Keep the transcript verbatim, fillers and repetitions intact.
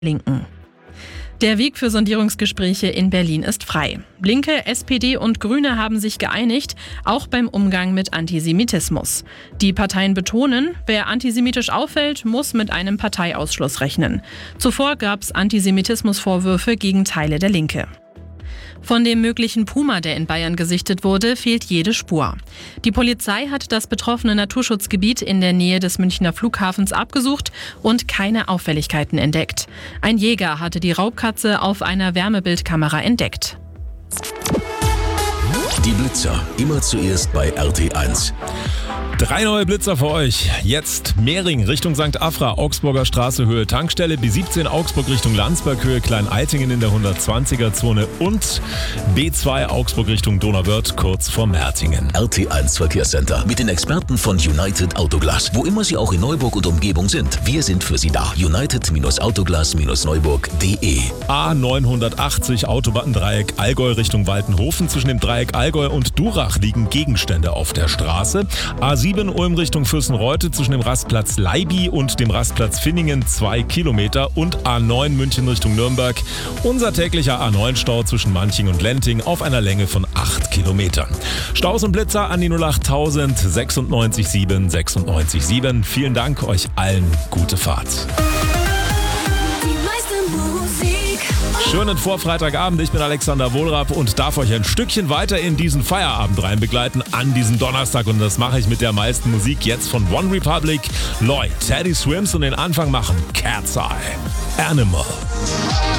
Linken. Der Weg für Sondierungsgespräche in Berlin ist frei. Linke, S P D und Grüne haben sich geeinigt, auch beim Umgang mit Antisemitismus. Die Parteien betonen, wer antisemitisch auffällt, muss mit einem Parteiausschluss rechnen. Zuvor gab es Antisemitismusvorwürfe gegen Teile der Linke. Von dem möglichen Puma, der in Bayern gesichtet wurde, fehlt jede Spur. Die Polizei hat das betroffene Naturschutzgebiet in der Nähe des Münchner Flughafens abgesucht und keine Auffälligkeiten entdeckt. Ein Jäger hatte die Raubkatze auf einer Wärmebildkamera entdeckt. Die Blitzer, immer zuerst bei R T eins. Drei neue Blitzer für euch. Jetzt Mehring Richtung Sankt Afra, Augsburger Straße Höhe Tankstelle, B siebzehn Augsburg Richtung Landsberg Höhe Klein-Eitingen in der hundertzwanziger Zone und B zwei Augsburg Richtung Donauwörth kurz vor Mertingen. R T eins Verkehrscenter mit den Experten von United Autoglas. Wo immer Sie auch in Neuburg und Umgebung sind, wir sind für Sie da. United-Autoglas-Neuburg punkt de. A neunhundertachtzig Autobahndreieck Allgäu Richtung Waltenhofen. Zwischen dem Dreieck Allgäu und Durach liegen Gegenstände auf der Straße. A sieben Ulm Richtung Fürstenreute zwischen dem Rastplatz Leibi und dem Rastplatz Finningen zwei Kilometer und A neun München Richtung Nürnberg. Unser täglicher A neun Stau zwischen Manching und Lenting auf einer Länge von acht Kilometern. Staus und Blitzer an die null acht tausend sechsundneunzig sieben sechsundneunzig sieben. Vielen Dank, euch allen gute Fahrt. Schönen Vorfreitagabend, ich bin Alexander Wohlrab und darf euch ein Stückchen weiter in diesen Feierabend rein begleiten an diesem Donnerstag. Und das mache ich mit der meisten Musik jetzt von One Republic, Lloyd, Teddy Swims und den Anfang machen Cat's Eye, Animal.